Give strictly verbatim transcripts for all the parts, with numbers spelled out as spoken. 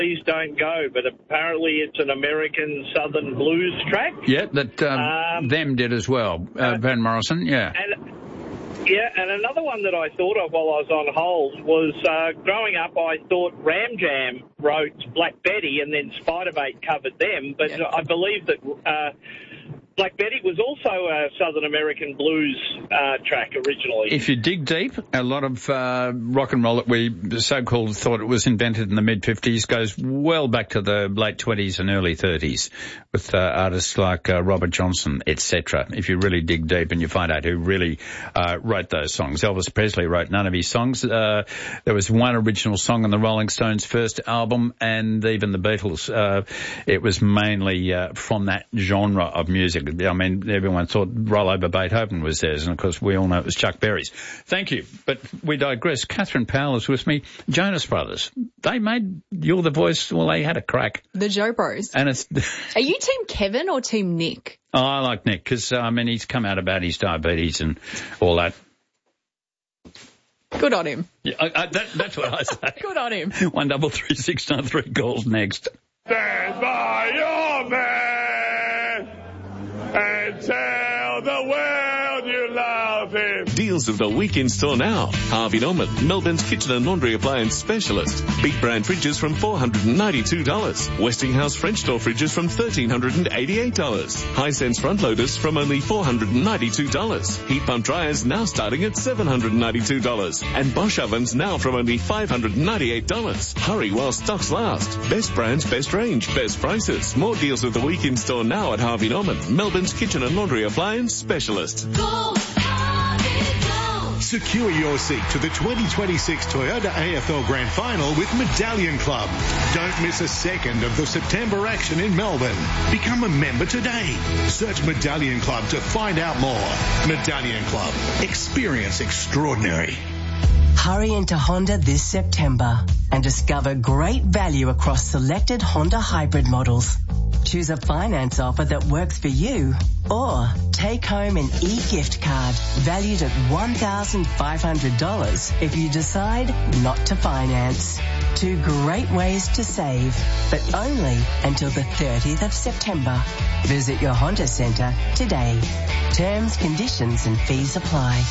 Please Don't Go, but apparently it's an American Southern blues track. Yeah, that um, um, them did as well, uh, Van Morrison, yeah. And, yeah, and another one that I thought of while I was on hold was, uh, growing up, I thought Ram Jam wrote Black Betty and then Spiderbait covered them, but yeah. I believe that uh, Black Betty was also a Southern American blues uh, track originally. If you dig deep, a lot of uh, rock and roll that we so-called thought it was invented in the mid-fifties goes well back to the late twenties and early thirties with uh, artists like uh, Robert Johnson, et cetera. If you really dig deep and you find out who really uh, wrote those songs. Elvis Presley wrote none of his songs. Uh, there was one original song on the Rolling Stones' first album, and even the Beatles. Uh, it was mainly uh, from that genre of music. I mean, everyone thought Roll Over Beethoven was theirs, and of course we all know it was Chuck Berry's. Thank you, but we digress. Catherine Powell is with me. Jonas Brothers, they made You're the Voice, well, they had a crack. The Joe Bros. And it's... Are you Team Kevin or Team Nick? Oh, I like Nick, because, uh, I mean, he's come out about his diabetes and all that. Good on him. Yeah, I, I, that, that's what I say. Good on him. One double three six nine three calls next. Stand by your man and tell the world you love him. Deals of the week in store now. Harvey Norman, Melbourne's kitchen and laundry appliance specialist. Big brand fridges from four hundred ninety-two dollars. Westinghouse French door fridges from one thousand three hundred eighty-eight dollars. Hisense front loaders from only four hundred ninety-two dollars. Heat pump dryers now starting at seven hundred ninety-two dollars. And Bosch ovens now from only five hundred ninety-eight dollars. Hurry while stocks last. Best brands, best range, best prices. More deals of the week in store now at Harvey Norman, Melbourne's kitchen and laundry appliance specialist. Go! Secure your seat to the twenty twenty-six Toyota A F L Grand Final with Medallion Club. Don't miss a second of the September action in Melbourne. Become a member today. Search Medallion Club to find out more. Medallion Club. Experience extraordinary. Hurry into Honda this September and discover great value across selected Honda hybrid models. Choose a finance offer that works for you, or take home an e-gift card valued at one thousand five hundred dollars if you decide not to finance. Two great ways to save, but only until the thirtieth of September. Visit your Honda Centre today. Terms, conditions and fees apply.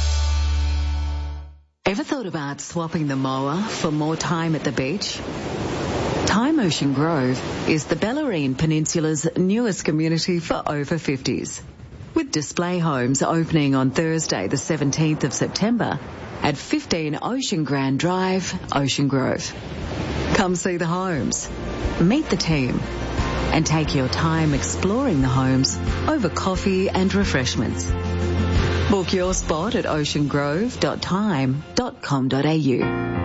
Ever thought about swapping the mower for more time at the beach? Time Ocean Grove is the Bellarine Peninsula's newest community for over fifties. With display homes opening on Thursday the seventeenth of September at fifteen Ocean Grand Drive, Ocean Grove. Come see the homes, meet the team, and take your time exploring the homes over coffee and refreshments. Book your spot at ocean grove dot time dot com dot a u.